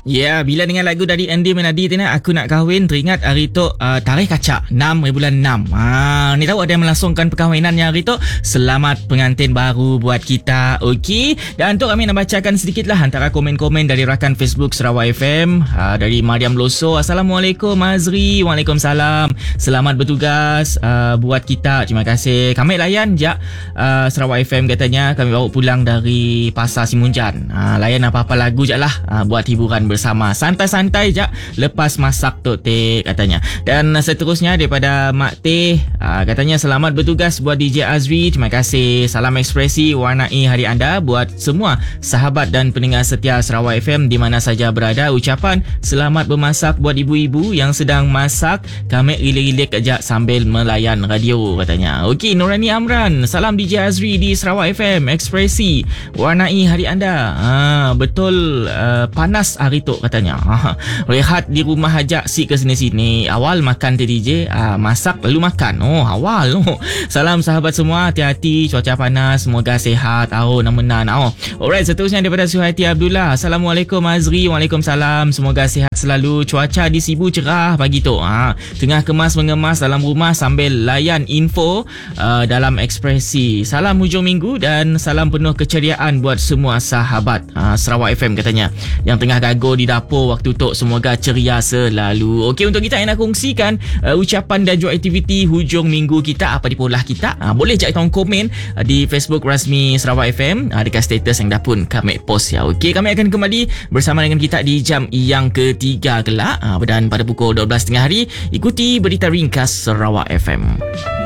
Ya, bila dengan lagu dari Andy Menadi tu Aku Nak Kahwin, teringat hari tu tarikh kacak 6 bulan 6. Ni tahu ada yang melangsungkan perkahwinannya hari tu. Selamat pengantin baru buat kita. Okey. Dan untuk kami nak bacakan sedikitlah antara komen-komen dari rakan Facebook Sarawak FM. Dari Mariam Loso. Assalamualaikum Azri. Waalaikumsalam. Selamat bertugas buat kita. Terima kasih. Kami layan jak Sarawak FM katanya. Kami bawa pulang dari Pasar Simunjan. Layan apa-apa lagu je lah buat hiburan bersama. Santai-santai je lepas masak Tok Teh katanya. Dan seterusnya daripada Mak Teh katanya selamat bertugas buat DJ Azri. Terima kasih. Salam ekspresi warnai hari anda buat semua sahabat dan pendengar setia Sarawak FM di mana saja berada. Ucapan selamat bermasak buat ibu-ibu yang sedang masak. Kami relek-relek kejap sambil melayan radio katanya. Okey, Nurani Amran. Salam DJ Azri di Sarawak FM. Ekspresi warnai hari anda. Betul panas hari tu katanya. Rehat di rumah aja si ke sini-sini. Awal makan DJ, masak lalu makan. Awal. Salam sahabat semua, hati-hati cuaca panas, semoga sehat. Namenan. Alright, seterusnya daripada Suhaiti Abdullah. Assalamualaikum Azri. Waalaikumsalam. Semoga sehat selalu. Cuaca di Sibu cerah pagi tu. Tengah kemas-mengemas dalam rumah sambil layan info dalam ekspresi. Salam hujung minggu dan salam penuh keceriaan buat semua sahabat Sarawak FM katanya yang tengah gago di dapur waktu tu. Semoga ceria selalu. Okey, untuk kita yang nak kongsikan ucapan dan juga aktiviti hujung minggu kita, apa di polah kita, boleh je tolong komen di Facebook rasmi Sarawak FM dekat status yang dah pun kami post ya. Okey, kami akan kembali bersama dengan kita di jam yang ketiga kelak dan pada pukul 12.30 hari ikuti berita ringkas Sarawak FM.